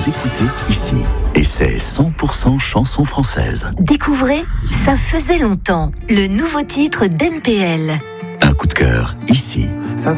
écoutez ici. Et c'est 100% chansons françaises. Découvrez Ça faisait longtemps, le nouveau titre d'MPL. Un coup de cœur ici. Ça